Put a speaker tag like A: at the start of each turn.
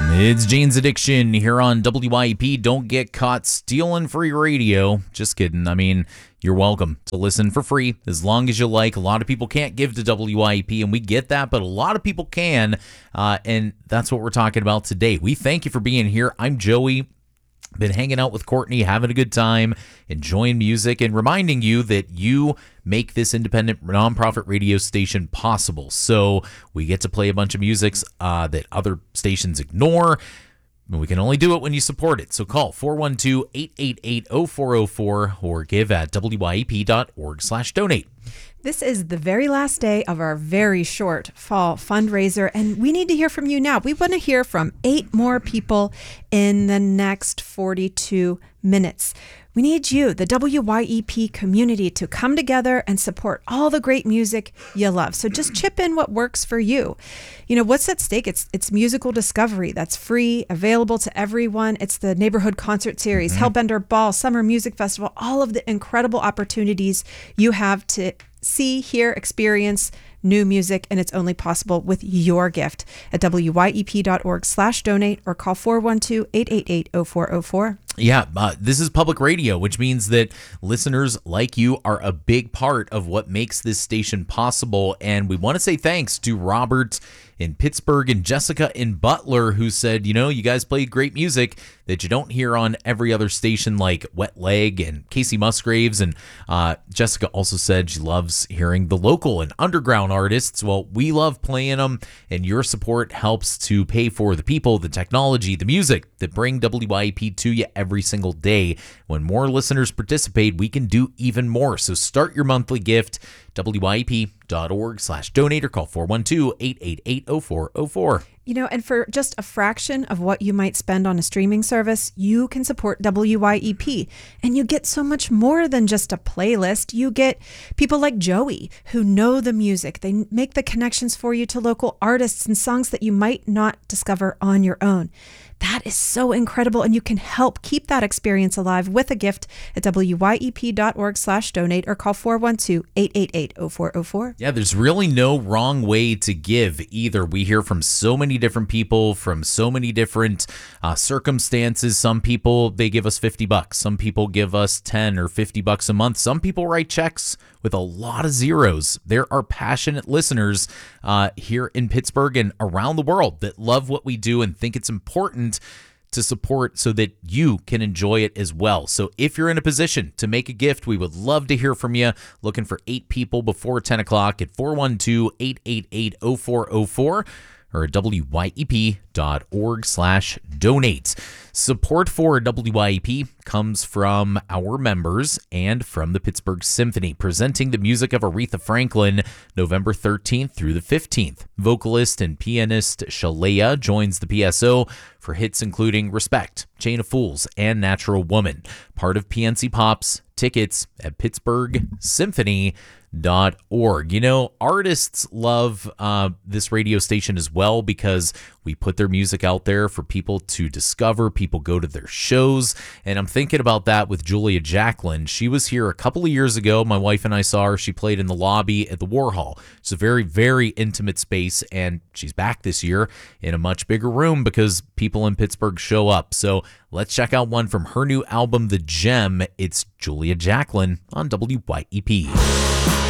A: It's Jane's Addiction here on WYEP. Don't get caught stealing free radio. Just kidding. I mean, you're welcome to listen for free as long as you like. A lot of people can't give to WYEP, and we get that, but a lot of people can, and that's what we're talking about today. We thank you for being here. I'm Joey. Been hanging out with Courtney, having a good time, enjoying music, and reminding you that you make this independent nonprofit radio station possible. So we get to play a bunch of musics that other stations ignore. We can only do it when you support it. So call 412-888-0404 or give at wyep.org/donate.
B: This is the very last day of our very short fall fundraiser, and we need to hear from you now. We want to hear from 8 more people in the next 42 minutes. We need you, the WYEP community, to come together and support all the great music you love. So just chip in what works for you. You know, what's at stake? It's musical discovery that's free, available to everyone. It's the neighborhood concert series, Hellbender Ball, Summer Music Festival, all of the incredible opportunities you have to see, hear, experience new music, and it's only possible with your gift at wyep.org/donate or call 412-888-0404.
A: Yeah, this is public radio, which means that listeners like you are a big part of what makes this station possible. And we want to say thanks to Robert in Pittsburgh and Jessica in Butler, who said, you know, you guys play great music that you don't hear on every other station like Wet Leg and Casey Musgraves. And Jessica also said she loves hearing the local and underground artists. Well, we love playing them, and your support helps to pay for the people, the technology, the music that bring WYEP to you every single day. When more listeners participate, we can do even more. So start your monthly gift, wyep.org/donate or call 412-888-0404.
B: You know, and for just a fraction of what you might spend on a streaming service, you can support WYEP. And you get so much more than just a playlist. You get people like Joey who know the music. They make the connections for you to local artists and songs that you might not discover on your own. That is so incredible, and you can help keep that experience alive with a gift at wyep.org/donate or call 412-888-0404.
A: Yeah, there's really no wrong way to give either. We hear from so many different people from so many different circumstances. Some people, they give us $50. Some people give us $10 or $50 a month. Some people write checks with a lot of zeros. There are passionate listeners here in Pittsburgh and around the world that love what we do and think it's important to support so that you can enjoy it as well. So if you're in a position to make a gift, we would love to hear from you. Looking for 8 people before 10 o'clock at 412-888-0404 or at wyep.org/donate. Support for WYEP comes from our members and from the Pittsburgh Symphony, presenting the music of Aretha Franklin November 13th through the 15th. Vocalist and pianist Shalea joins the PSO for hits including Respect, Chain of Fools, and Natural Woman. Part of PNC Pops. Tickets at pittsburghsymphony.org. You know, artists love this radio station as well because we put their music out there for people to discover. People go to their shows, and I'm thinking about that with Julia Jacklin. She was here a couple of years ago. My wife and I saw her. She played in the lobby at the Warhol. It's a very, very intimate space, and she's back this year in a much bigger room because people in Pittsburgh show up. So let's check out one from her new album, The Gem. It's Julia Jacklin on WYEP.